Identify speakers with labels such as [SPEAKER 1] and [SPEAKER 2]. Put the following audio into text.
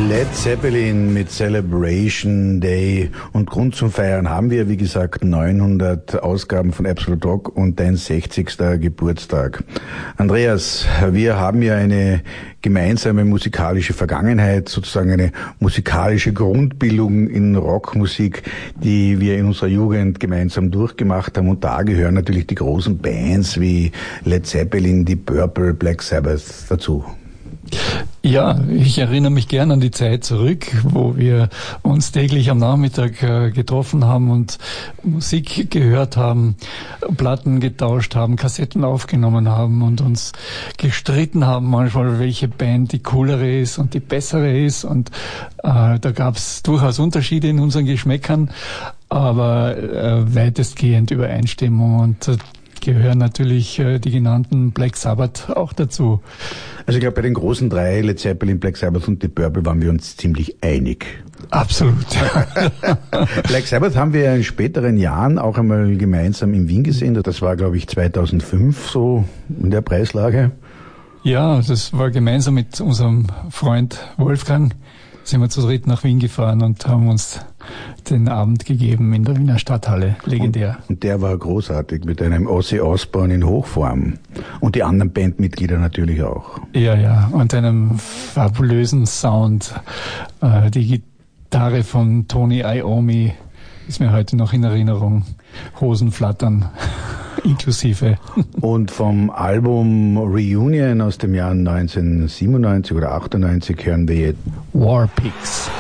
[SPEAKER 1] Led Zeppelin mit Celebration Day. Und Grund zum Feiern haben wir, wie gesagt, 900 Ausgaben von Absolute Rock und dein 60. Geburtstag. Andreas, wir haben ja eine gemeinsame musikalische Vergangenheit, sozusagen eine musikalische Grundbildung in Rockmusik, die wir in unserer Jugend gemeinsam durchgemacht haben. Und da gehören natürlich die großen Bands wie Led Zeppelin, Deep Purple, Black Sabbath dazu.
[SPEAKER 2] Ja, ich erinnere mich gern an die Zeit zurück, wo wir uns täglich am Nachmittag getroffen haben und Musik gehört haben, Platten getauscht haben, Kassetten aufgenommen haben und uns gestritten haben manchmal, welche Band die coolere ist und die bessere ist. Und da gab es durchaus Unterschiede in unseren Geschmäckern, aber weitestgehend Übereinstimmung, und gehören natürlich die genannten Black Sabbath auch dazu.
[SPEAKER 1] Also ich glaube, bei den großen drei, Led Zeppelin, Black Sabbath und Deep Purple, waren wir uns ziemlich einig.
[SPEAKER 2] Absolut.
[SPEAKER 1] Black Sabbath haben wir in späteren Jahren auch einmal gemeinsam in Wien gesehen. Das war, glaube ich, 2005 so in der Preislage.
[SPEAKER 2] Ja, das war gemeinsam mit unserem Freund Wolfgang. Sind wir zu dritt nach Wien gefahren und haben uns den Abend gegeben in der Wiener Stadthalle. Legendär.
[SPEAKER 1] Und der war großartig mit einem Ozzy Osbourne in Hochform. Und die anderen Bandmitglieder natürlich auch.
[SPEAKER 2] Ja, und einem fabulösen Sound. Die Gitarre von Tony Iommi ist mir heute noch in Erinnerung. Hosen flattern. Inklusive.
[SPEAKER 1] Und vom Album Reunion aus dem Jahr 1997 oder 98 hören wir jetzt
[SPEAKER 2] War Pigs.